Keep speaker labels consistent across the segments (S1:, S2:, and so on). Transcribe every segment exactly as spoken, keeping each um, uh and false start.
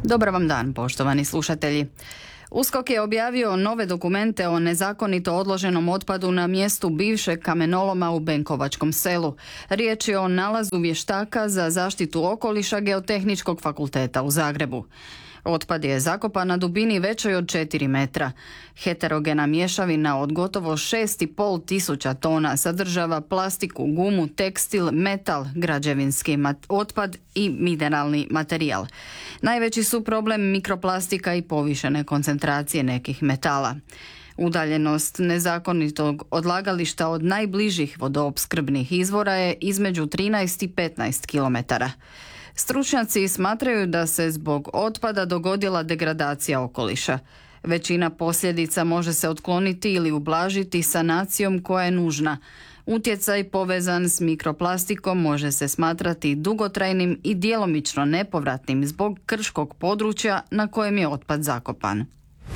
S1: Dobar vam dan, poštovani slušatelji. USKOK je objavio nove dokumente o nezakonito odloženom otpadu na mjestu bivšeg kamenoloma u Benkovačkom selu. Riječ je o nalazu vještaka za zaštitu okoliša Geotehničkog fakulteta u Zagrebu. Otpad je zakopan na dubini većoj od četiri metra. Heterogena mješavina od gotovo šest i pol tisuća tona sadržava plastiku, gumu, tekstil, metal, građevinski mat- otpad i mineralni materijal. Najveći su problem mikroplastika i povišene koncentracije nekih metala. Udaljenost nezakonitog odlagališta od najbližih vodoopskrbnih izvora je između trinaest i petnaest kilometara. Stručnjaci smatraju da se zbog otpada dogodila degradacija okoliša. Većina posljedica može se otkloniti ili ublažiti sanacijom koja je nužna. Utjecaj povezan s mikroplastikom može se smatrati dugotrajnim i djelomično nepovratnim zbog krškog područja na kojem je otpad zakopan.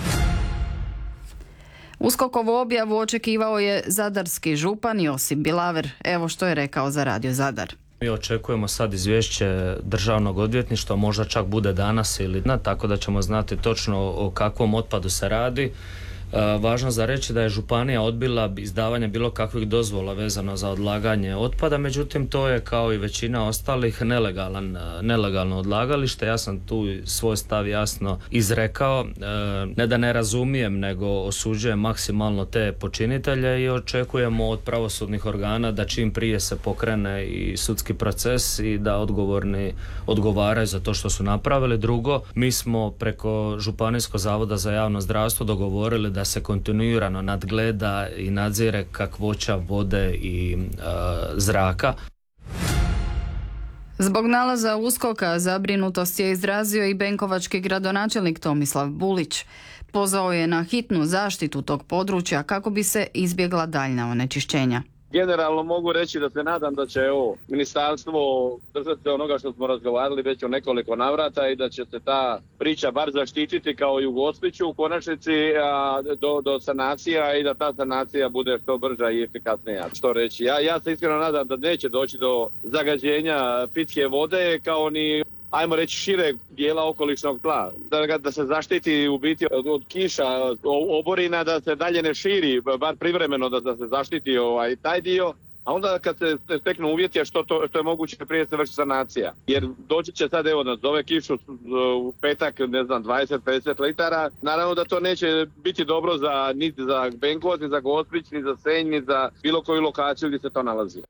S1: USKOK-ovu objavu očekivao je zadarski župan Josip Bilaver. Evo što je rekao za Radio Zadar.
S2: Mi očekujemo sad izvješće državnog odvjetništva, možda čak bude danas ili ne, tako da ćemo znati točno o kakvom otpadu se radi. E, važno za reći da je županija odbila izdavanje bilo kakvih dozvola vezano za odlaganje otpada, međutim to je kao i većina ostalih nelegalan, nelegalno odlagalište. Ja sam tu svoj stav jasno izrekao, e, ne da ne razumijem, nego osuđujem maksimalno te počinitelje i očekujemo od pravosudnih organa da čim prije se pokrene i sudski proces i da odgovorni odgovaraju za to što su napravili. Drugo, mi smo preko Županijskog zavoda za javno zdravstvo dogovorili da da se kontinuirano nadgleda i nadzire kakvoća vode i e, zraka.
S1: Zbog nalaza USKOK-a zabrinutost je izrazio i benkovački gradonačelnik Tomislav Bulić. Pozvao je na hitnu zaštitu tog područja kako bi se izbjegla daljnja onečišćenja.
S3: Generalno mogu reći da se nadam da će ovo ministarstvo držati se onoga što smo razgovarali već o nekoliko navrata i da će se ta priča bar zaštititi kao i u Gospiću u konačnici a, do, do sanacija i da ta sanacija bude što brža i efikasnija. Što reći, ja, ja se iskreno nadam da neće doći do zagađenja pitke vode kao ni ajmo reći šireg dijela okolišnog tla, da, da se zaštiti u biti od, od kiša, oborina, da se dalje ne širi, bar privremeno da, da se zaštiti ovaj taj dio, a onda kad se steknu uvjeti što, to, što je moguće prije se vrši sanacija. Jer doći će sad evo nas zove kišu u petak, ne znam, dvadeset do pedeset litara, naravno da to neće biti dobro za, ni za Benkovac, ni za Gospić, ni za Senj, ni za bilo koju lokaciju gdje se to nalazi.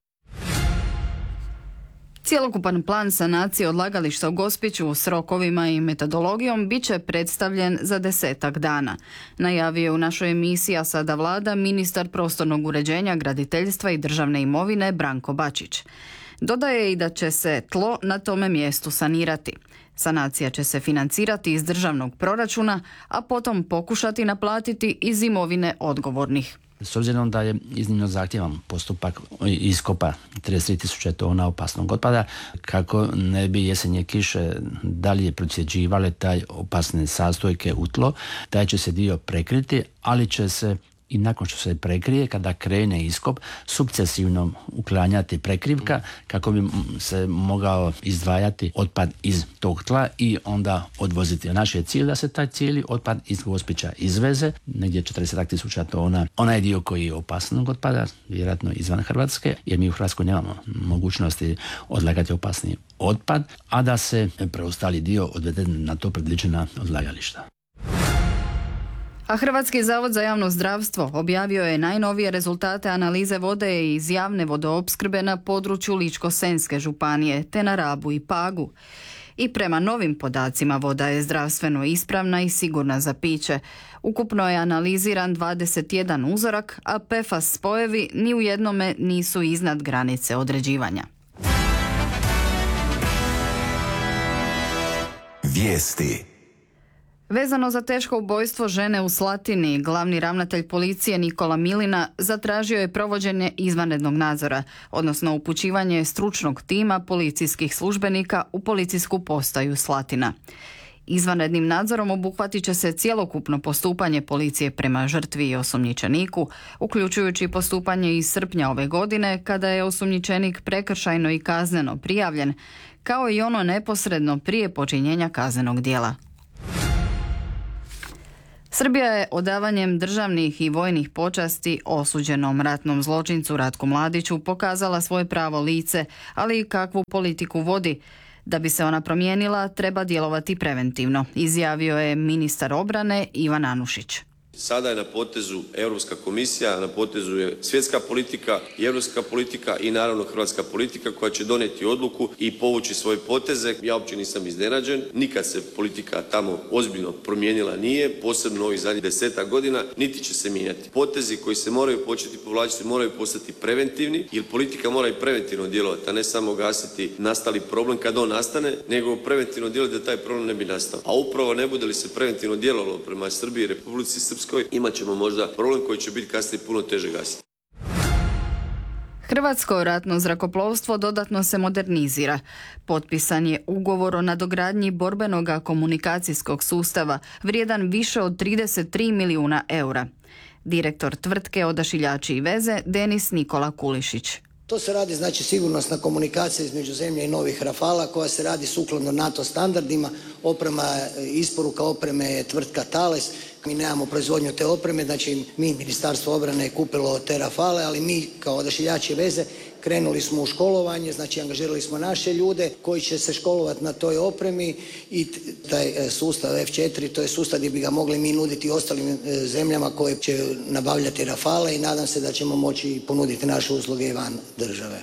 S1: Cjelokupan plan sanacije odlagališta u Gospiću s rokovima i metodologijom bit će predstavljen za desetak dana. Najavio je u našoj emisiji A sada Vlada ministar prostornog uređenja, graditeljstva i državne imovine Branko Bačić. Dodaje i da će se tlo na tome mjestu sanirati. Sanacija će se financirati iz državnog proračuna, a potom pokušati naplatiti iz imovine odgovornih.
S4: S obzirom da je iznimno zahtjevan postupak iskopa trideset tri tisuće tona opasnog otpada, kako ne bi jesenje kiše dalje procjeđivale taj opasne sastojke u tlo, taj će se dio prekriti, ali će se i nakon što se prekrije, kada krene iskop, sukcesivno uklanjati prekrivka kako bi se mogao izdvajati otpad iz tog tla i onda odvoziti. Naš je cilj da se taj cijeli otpad iz Gospića izveze, negdje četrdeset tisuća tona. Onaj dio koji je opasnog otpada, vjerojatno izvan Hrvatske, jer mi u Hrvatskoj nemamo mogućnosti odlagati opasni otpad, a da se preostali dio odvede na to predviđena odlagališta.
S1: A Hrvatski zavod za javno zdravstvo objavio je najnovije rezultate analize vode iz javne vodoopskrbe na području Ličko-senjske županije, te na Rabu i Pagu. I prema novim podacima voda je zdravstveno ispravna i sigurna za piće. Ukupno je analiziran dvadeset jedan uzorak, a P F A S spojevi ni u jednome nisu iznad granice određivanja.
S5: Vijesti.
S1: Vezano za teško ubojstvo žene u Slatini, glavni ravnatelj policije Nikola Milina zatražio je provođenje izvanrednog nadzora, odnosno upućivanje stručnog tima policijskih službenika u policijsku postaju Slatina. Izvanrednim nadzorom obuhvatit će se cjelokupno postupanje policije prema žrtvi i osumnjičeniku, uključujući postupanje iz srpnja ove godine kada je osumnjičenik prekršajno i kazneno prijavljen, kao i ono neposredno prije počinjenja kaznenog djela. Srbija je odavanjem državnih i vojnih počasti osuđenom ratnom zločincu Ratku Mladiću pokazala svoje pravo lice, ali i kakvu politiku vodi. Da bi se ona promijenila, treba djelovati preventivno, izjavio je ministar obrane Ivan Anušić.
S5: Sada je na potezu Europska komisija, na potezu je svjetska politika, europska politika i naravno hrvatska politika koja će donijeti odluku i povući svoje poteze. Ja uopće nisam iznenađen, nikad se politika tamo ozbiljno promijenila nije, posebno ovih zadnjih desetak godina, niti će se mijenjati. Potezi koji se moraju početi povlačiti moraju postati preventivni, jer politika mora i preventivno djelovati, a ne samo gasiti nastali problem kad on nastane, nego preventivno djelovati da taj problem ne bi nastao. A upravo ne bude li se preventivno djelovalo prema Srbiji i Republici Srpskoj, imat ćemo možda problem koji će biti kasnije puno teže gasiti.
S1: Hrvatsko ratno zrakoplovstvo dodatno se modernizira. Potpisan je ugovor o nadogradnji borbenog komunikacijskog sustava vrijedan više od trideset tri milijuna eura. Direktor tvrtke Odašiljači i veze Denis Nikola Kulišić.
S6: To se radi znači sigurnosna komunikacija između zemlje i novih Rafala koja se radi sukladno NATO standardima. Oprema, isporuka opreme je tvrtka Thales. Mi nemamo proizvodnju te opreme, znači mi, Ministarstvo obrane, je kupilo te Rafale, ali mi kao Odašiljači veze krenuli smo u školovanje, znači angažirali smo naše ljude koji će se školovati na toj opremi i taj sustav F četiri, to je sustav gdje bi ga mogli mi nuditi ostalim zemljama koje će nabavljati Rafale i nadam se da ćemo moći ponuditi naše usluge i van države.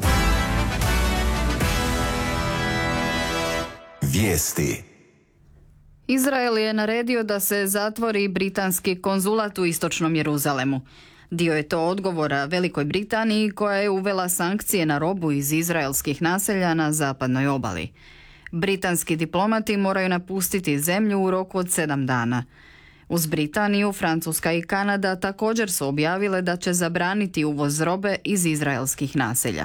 S7: Vijesti.
S1: Izrael je naredio da se zatvori britanski konzulat u istočnom Jeruzalemu. Dio je to odgovora Velikoj Britaniji koja je uvela sankcije na robu iz izraelskih naselja na zapadnoj obali. Britanski diplomati moraju napustiti zemlju u roku od sedam dana. Uz Britaniju, Francuska i Kanada također su objavile da će zabraniti uvoz robe iz izraelskih naselja.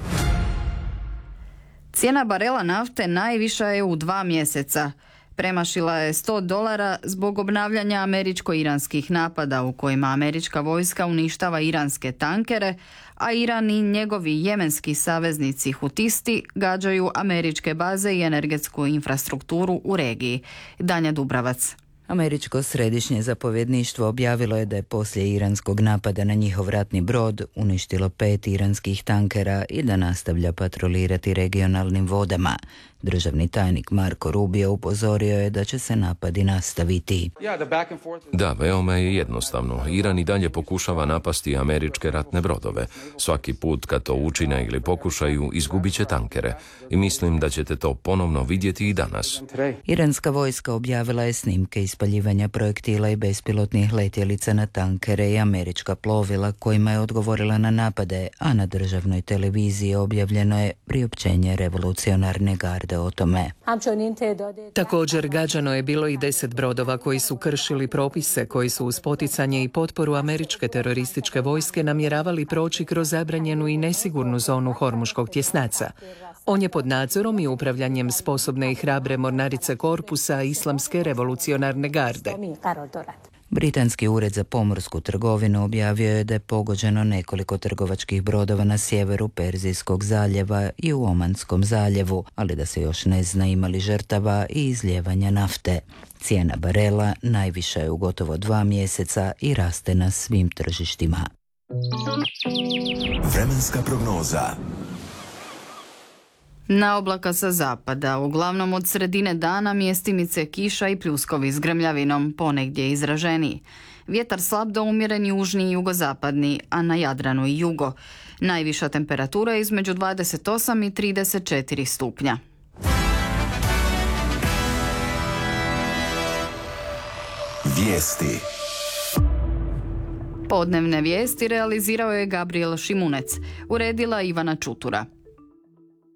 S1: Cijena barela nafte najviša je u dva mjeseca. Premašila je sto dolara zbog obnavljanja američko-iranskih napada u kojima američka vojska uništava iranske tankere, a Iran i njegovi jemenski saveznici Hutisti gađaju američke baze i energetsku infrastrukturu u regiji. Danja Dubravac.
S8: Američko središnje zapovjedništvo objavilo je da je poslije iranskog napada na njihov ratni brod uništilo pet iranskih tankera i da nastavlja patrolirati regionalnim vodama. Državni tajnik Marko Rubio upozorio je da će se napadi nastaviti.
S9: Da, veoma je jednostavno. Iran i dalje pokušava napasti američke ratne brodove. Svaki put kad to učine ili pokušaju, izgubit će tankere. I mislim da ćete to ponovno vidjeti i danas.
S8: Iranska vojska objavila je snimke ispaljivanja projektila i bespilotnih letjelica na tankere i američka plovila kojima je odgovorila na napade, a na državnoj televiziji objavljeno je priopćenje revolucionarne garde o tome.
S10: Također gađano je bilo i deset brodova koji su kršili propise koji su uz poticanje i potporu američke terorističke vojske namjeravali proći kroz zabranjenu i nesigurnu zonu Hormuškog tjesnaca. On je pod nadzorom i upravljanjem sposobne i hrabre mornarice korpusa Islamske revolucionarne garde.
S8: Britanski ured za pomorsku trgovinu objavio je da je pogođeno nekoliko trgovačkih brodova na sjeveru Perzijskog zaljeva i u Omanskom zaljevu, ali da se još ne zna ima li žrtava i izlijevanja nafte. Cijena barela najviša je u gotovo dva mjeseca i raste na svim tržištima.
S7: Vremenska prognoza.
S1: Na oblaka sa zapada, uglavnom od sredine dana mjestimice kiša i pljuskovi s grmljavinom, ponegdje izraženiji. Vjetar slab do umjeren južni i jugozapadni, a na Jadranu i jugo. Najviša temperatura je između dvadeset osam i trideset četiri stupnja.
S7: Vijesti.
S1: Podnevne vijesti realizirao je Gabriel Šimunec, uredila Ivana Čutura.